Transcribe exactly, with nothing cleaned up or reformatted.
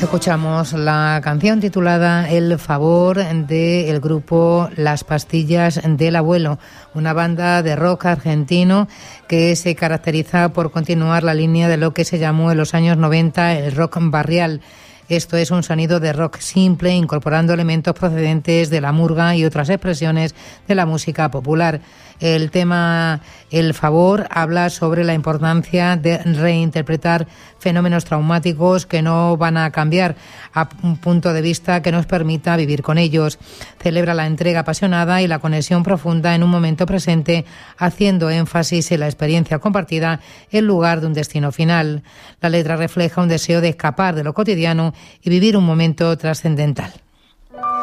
Escuchamos la canción titulada El Favor del grupo Las Pastillas del Abuelo, una banda de rock argentino que se caracteriza por continuar la línea de lo que se llamó en los años noventa el rock barrial. Esto es un sonido de rock simple, incorporando elementos procedentes de la murga y otras expresiones de la música popular. El tema El Favor habla sobre la importancia de reinterpretar fenómenos traumáticos que no van a cambiar a un punto de vista que nos permita vivir con ellos. Celebra la entrega apasionada y la conexión profunda en un momento presente, haciendo énfasis en la experiencia compartida en lugar de un destino final. La letra refleja un deseo de escapar de lo cotidiano y vivir un momento trascendental.